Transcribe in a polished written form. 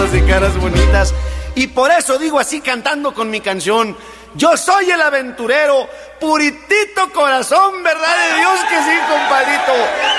zapatos y caras bonitas. Y por eso digo así cantando con mi canción: yo soy el aventurero, puritito corazón, ¿verdad de Dios que sí, compadrito?